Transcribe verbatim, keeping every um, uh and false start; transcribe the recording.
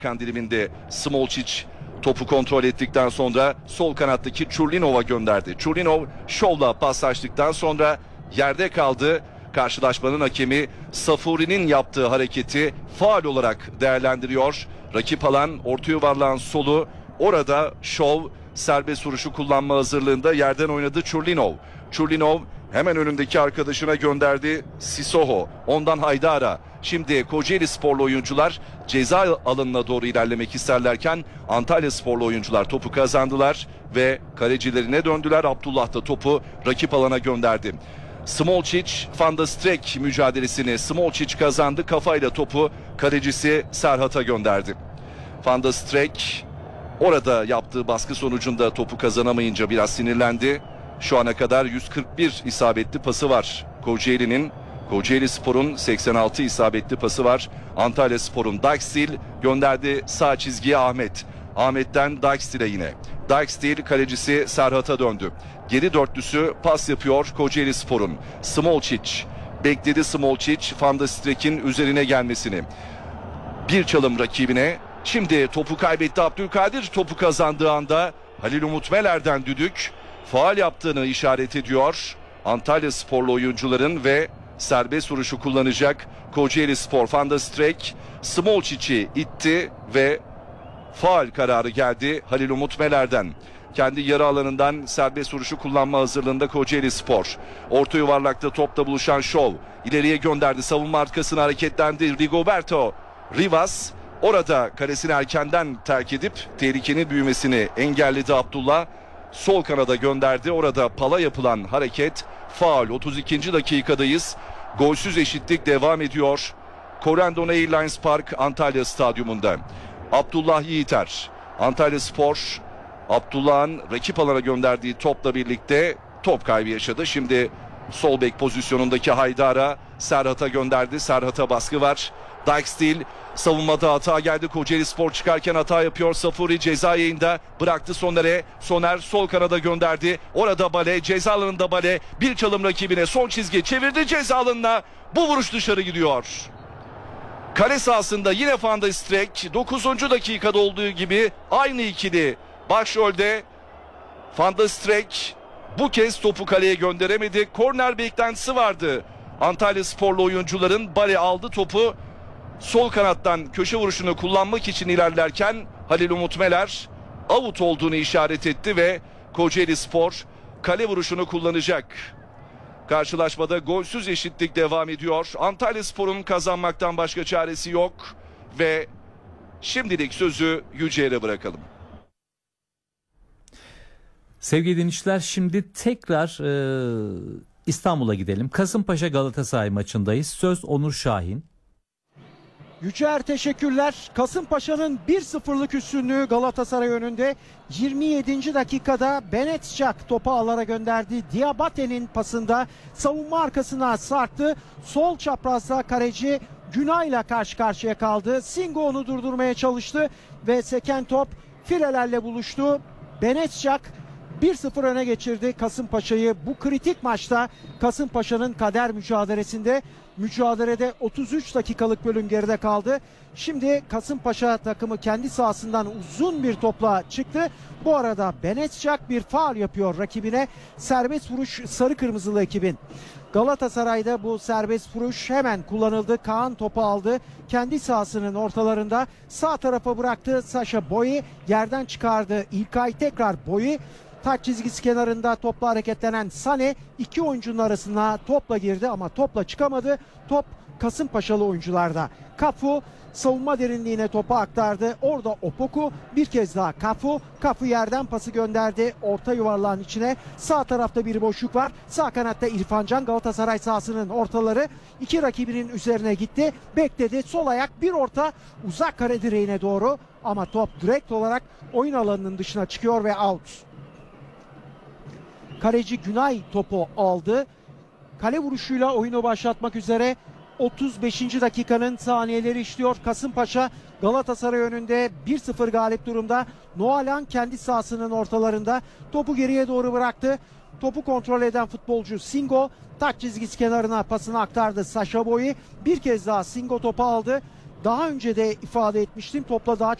Kan diliminde Smolcic topu kontrol ettikten sonra sol kanattaki Churlinov'a gönderdi. Churlinov şovla paslaştıktan sonra yerde kaldı. Karşılaşmanın hakemi Safuri'nin yaptığı hareketi faul olarak değerlendiriyor. Rakip alan orta yuvarlağın solu, orada şov, serbest vuruşu kullanma hazırlığında yerden oynadı Churlinov. Churlinov hemen önündeki arkadaşına gönderdi Sissoko. Ondan Haydar'a. Şimdi Kocaeli sporlu oyuncular ceza alanına doğru ilerlemek isterlerken Antalya sporlu oyuncular topu kazandılar ve kalecilerine döndüler. Abdullah da topu rakip alana gönderdi. Smolcic, Van de Streek mücadelesini Smolcic kazandı. Kafayla topu kalecisi Serhat'a gönderdi. Van de Streek orada yaptığı baskı sonucunda topu kazanamayınca biraz sinirlendi. Şu ana kadar yüz kırk bir isabetli pası var Kocaeli'nin. Kocaeli Spor'un seksen altı isabetli pası var. Antalya Spor'un Dijkstil gönderdi sağ çizgiye Ahmet. Ahmet'ten Dijkstil'e yine. Dijkstil kalecisi Serhat'a döndü. Geri dörtlüsü pas yapıyor Kocaeli Spor'un. Smolcic bekledi, Smolcic Van de Streek'in üzerine gelmesini. Bir çalım rakibine. Şimdi topu kaybetti Abdülkadir. Topu kazandığı anda Halil Umut Meler'den düdük. Faul yaptığını işaret ediyor Antalya Sporlu oyuncuların ve serbest vuruşu kullanacak Kocaeli Spor. Van de Streek Smolcic'i itti ve faul kararı geldi Halil Umut Meler'den. Kendi yarı alanından serbest vuruşu kullanma hazırlığında Kocaeli Spor. Orta yuvarlakta topla buluşan Şov ileriye gönderdi. Savunma arkasına hareketlendi Rigoberto Rivas. Orada kalesini erkenden terk edip tehlikenin büyümesini engelledi Abdullah. Sol kanada gönderdi. Orada pala yapılan hareket faul. otuz ikinci dakikadayız. Golsüz eşitlik devam ediyor. Corendon Airlines Park Antalya Stadyumunda. Abdullah Yiğiter. Antalya Spor Abdullah'ın rakip alana gönderdiği topla birlikte top kaybı yaşadı. Şimdi sol bek pozisyonundaki Haydar'a, Serhat'a gönderdi. Serhat'a baskı var. Dijkstil savunmada hata geldi. Kocaeli Spor çıkarken hata yapıyor. Safuri ceza yayında bıraktı Soner'e. Soner sol kanada gönderdi. Orada Bale, ceza alanında Bale. Bir çalım rakibine, son çizgi çevirdi ceza alanına. Bu vuruş dışarı gidiyor. Kale sahasında yine Van de Streek. dokuzuncu dakikada olduğu gibi aynı ikili başrolde. Van de Streek bu kez topu kaleye gönderemedi. Korner beklentisi vardı Antalya Sporlu oyuncuların. Bale aldı topu. Sol kanattan köşe vuruşunu kullanmak için ilerlerken Halil Umut Meler out olduğunu işaret etti ve Kocaeli Spor kale vuruşunu kullanacak. Karşılaşmada golsüz eşitlik devam ediyor. Antalya Spor'un kazanmaktan başka çaresi yok ve şimdilik sözü Yücel'e bırakalım. Sevgili dinleyiciler, şimdi tekrar e, İstanbul'a gidelim. Kasımpaşa Galatasaray maçındayız. Söz Onur Şahin. Yücer teşekkürler. Kasımpaşa'nın bir sıfırlık üstünlüğü Galatasaray önünde. yirmi yedinci dakikada Benetçak topu ağlara gönderdi. Diabate'nin pasında savunma arkasına sarktı. Sol çaprazda kaleci Günay'la karşı karşıya kaldı. Singo onu durdurmaya çalıştı ve seken top filelerle buluştu. Benetçak bir sıfır öne geçirdi Kasımpaşa'yı. Bu kritik maçta Kasımpaşa'nın kader mücadelesinde mücadelede otuz üç dakikalık bölüm geride kaldı. Şimdi Kasımpaşa takımı kendi sahasından uzun bir topla çıktı. Bu arada Benetçak bir faul yapıyor rakibine. Serbest vuruş sarı kırmızılı ekibin. Galatasaray'da bu serbest vuruş hemen kullanıldı. Kaan topu aldı. Kendi sahasının ortalarında sağ tarafa bıraktı. Saşa Boyi yerden çıkardı. İlkay tekrar Boyi. Taç çizgisi kenarında topla hareketlenen Sane iki oyuncunun arasına topla girdi ama topla çıkamadı. Top Kasımpaşalı oyuncularda. Cafu savunma derinliğine topu aktardı. Orada Opoku, bir kez daha Cafu. Cafu yerden pası gönderdi orta yuvarlağın içine. Sağ tarafta bir boşluk var. Sağ kanatta İrfan Can, Galatasaray sahasının ortaları. İki rakibinin üzerine gitti. Bekledi. Sol ayak bir orta uzak kare direğine doğru ama top direkt olarak oyun alanının dışına çıkıyor ve out. Kaleci Günay topu aldı. Kale vuruşuyla oyunu başlatmak üzere otuz beşinci dakikanın saniyeleri işliyor. Kasımpaşa Galatasaray önünde bir sıfır galip durumda. Noalan kendi sahasının ortalarında topu geriye doğru bıraktı. Topu kontrol eden futbolcu Singo taç çizgisi kenarına pasını aktardı Saşa Boyi. Bir kez daha Singo topu aldı. Daha önce de ifade etmiştim. Topla daha